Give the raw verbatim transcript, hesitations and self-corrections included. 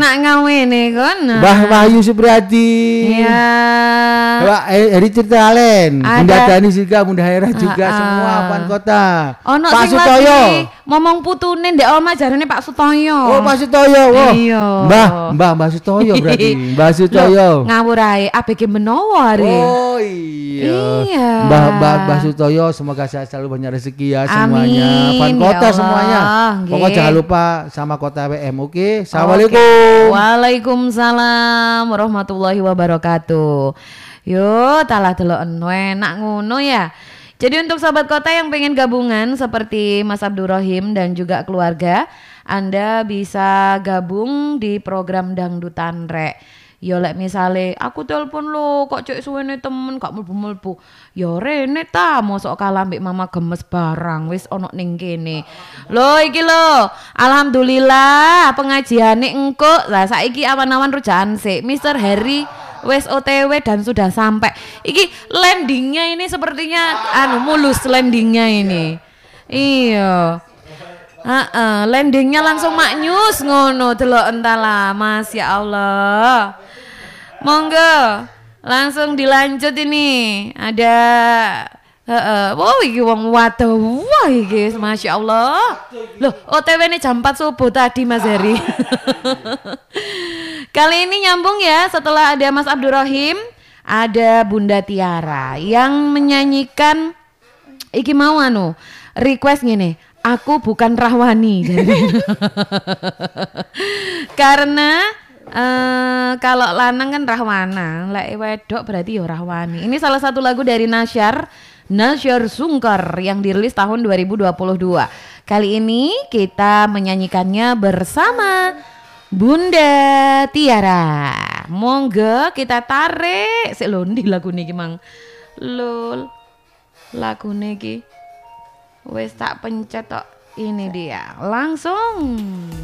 nak ngawene kon. Mbah Wahyu Supriyadi. Iya. Mbak Eri Tirta Alen, Bunda Ada. Dani juga, Bunda Hera juga, Ah, ah. semua Pan Kota. Ono Pak sing Sutoyo. lagi ngomong putune ndek oma jarane Pak Sutoyo. Oh, Pak Sutoyo. Oh. Iya. Mbah, Mbah Mbah Sutoyo berarti. Mbah Sutoyo. Loh, ngawur ae A B G Menowo hari. Oh iya. Iya. Mbah Mbah Mbah Sutoyo, semoga sehat selalu, banyak rezeki ya semuanya. Amin, Pan ya Kota Allah, semuanya. nggih. Pokoknya jangan lupa sama Kota W M, oke? Assalamualaikum. Oke. Waalaikumsalam warahmatullahi wabarakatuh. Yo, talah delok enak ngono ya. Jadi untuk sahabat kota yang pengen gabungan seperti Mas Abdurrahim dan juga keluarga, Anda bisa gabung di program Dangdutan Rek. Yo lek misale aku telepon lo kok cek suwene temen gak mlebu-mlebu. Yo rene ta mosok kalah mbek mama gemes barang wis ono ning kene. Lho iki lho, alhamdulillah pengajiane engko. Lah saiki awan-awan rujaan sik. mister Harry wes O T W dan sudah sampai. Iki landingnya ini sepertinya anu mulus landingnya ini. Iya. Heeh, landingnya langsung maknyus ngono delok entahlah, Masya Allah. Monggo langsung dilanjut ini. Ada heeh, wow iki wong waduh, wah iki Masya Allah. Loh, O T W ini jam empat subuh tadi Mas Heri. Kali ini nyambung ya, setelah ada Mas Abdurrahim, ada Bunda Tiara yang menyanyikan iki mau anu, request gini, aku bukan Rahwani. Karena uh, kalau lanang kan Rahwana, lek wedok berarti ya Rahwani. Ini salah satu lagu dari Nasyar, Nasyar Sungkar yang dirilis tahun dua ribu dua puluh dua. Kali ini kita menyanyikannya bersama Bunda Tiara. Monggo kita tarik. Sik lho ndi lagune iki Mang. Lul. Lagune iki wis tak pencet tok. Ini dia. Langsung